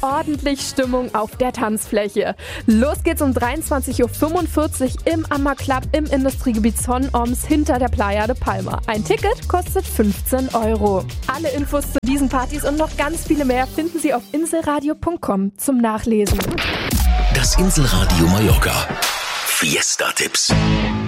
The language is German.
ordentlich Stimmung auf der Tanzfläche. Los geht's um 23.45 Uhr im Ammer Club im Industriegebiet Zonn-Oms hinter der Playa de Palma. Ein Ticket kostet 15 €. Alle Infos zu diesen Partys und noch ganz viele mehr finden Sie auf inselradio.com zum Nachlesen. Das Inselradio Mallorca. Fiesta-Tipps.